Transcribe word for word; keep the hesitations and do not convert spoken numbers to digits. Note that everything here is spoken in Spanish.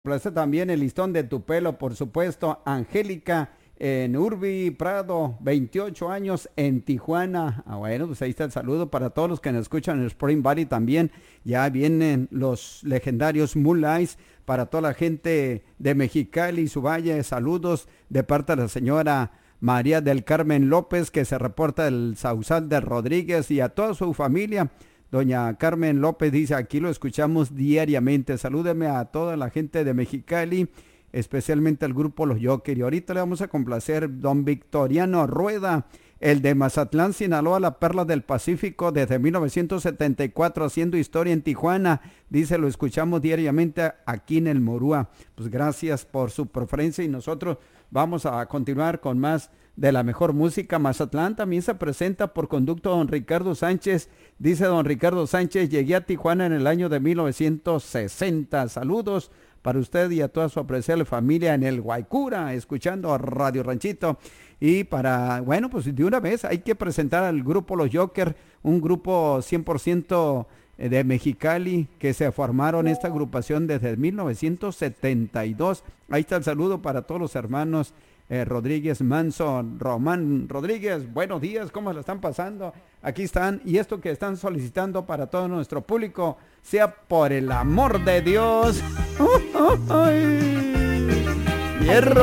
Placer también el listón de tu pelo, por supuesto, Angélica en Urbi Prado, veintiocho años en Tijuana. Ah, bueno, pues ahí está el saludo para todos los que nos escuchan en Spring Valley también. Ya vienen los legendarios Moonlights para toda la gente de Mexicali y su valle. Saludos de parte de la señora María del Carmen López, que se reporta del Sausal de Rodríguez, y a toda su familia. Doña Carmen López dice, aquí lo escuchamos diariamente. Salúdeme a toda la gente de Mexicali, especialmente al grupo Los Joker. Y ahorita le vamos a complacer don Victoriano Rueda, el de Mazatlán, Sinaloa, la perla del Pacífico, desde mil novecientos setenta y cuatro, haciendo historia en Tijuana. Dice, lo escuchamos diariamente aquí en el Morúa. Pues gracias por su preferencia y nosotros vamos a continuar con más de la mejor música. Mazatlán también se presenta por conducto don Ricardo Sánchez. Dice don Ricardo Sánchez, llegué a Tijuana en el año de mil novecientos sesenta. Saludos para usted y a toda su apreciable familia en el Guaycura, escuchando Radio Ranchito. Y para, bueno, pues de una vez hay que presentar al grupo Los Joker, un grupo cien por ciento de Mexicali que se formaron esta agrupación desde mil novecientos setenta y dos. Ahí está el saludo para todos los hermanos Eh, Rodríguez Manson, Román Rodríguez, buenos días, ¿cómo lo están pasando? Aquí están, y esto que están solicitando para todo nuestro público, sea por el amor de Dios. ¡Ay! Hierro